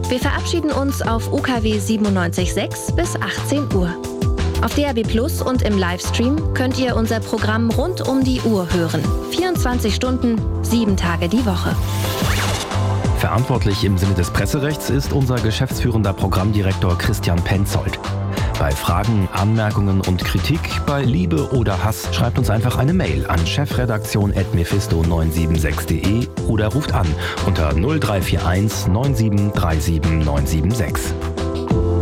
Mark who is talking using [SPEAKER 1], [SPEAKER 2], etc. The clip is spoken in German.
[SPEAKER 1] Wir verabschieden uns auf UKW 97.6 bis 18 Uhr. Auf DAB+ und im Livestream könnt ihr unser Programm rund um die Uhr hören. 24 Stunden, 7 Tage die Woche.
[SPEAKER 2] Verantwortlich im Sinne des Presserechts ist unser geschäftsführender Programmdirektor Christian Penzold. Bei Fragen, Anmerkungen und Kritik, bei Liebe oder Hass schreibt uns einfach eine Mail an chefredaktion@mephisto976.de oder ruft an unter 0341 9737 976.